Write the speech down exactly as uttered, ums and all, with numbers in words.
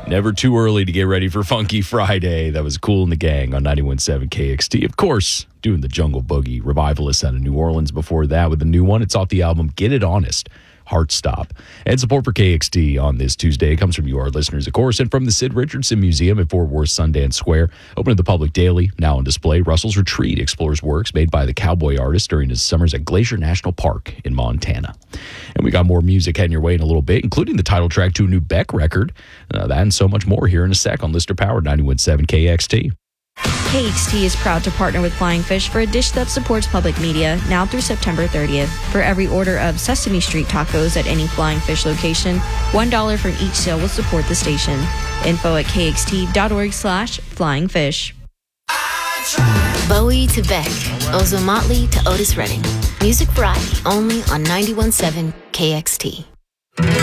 Never too early to get ready for Funky Friday. That was Kool and the Gang on ninety-one point seven K X T. Of course, doing the Jungle Boogie, Revivalists out of New Orleans before that with a new one. It's off the album Get It Honest, Heart Stop. And support for K X T on this Tuesday comes from you, our listeners, of course, and from the Sid Richardson Museum at Fort Worth Sundance Square. Open to the public daily, now on display. Russell's Retreat explores works made by the cowboy artist during his summers at Glacier National Park in Montana. And we got more music heading your way in a little bit, including the title track to a new Beck record. Uh, that and so much more here in a sec on Lister Power ninety-one point seven K X T. K X T is proud to partner with Flying Fish for a dish that supports public media now through September thirtieth. For every order of Sesame Street tacos at any Flying Fish location, one dollar from each sale will support the station. Info at kxt.org slash flying fish. Bowie to Beck, Ozzo Motley to Otis Redding. Music variety only on ninety-one point seven K X T.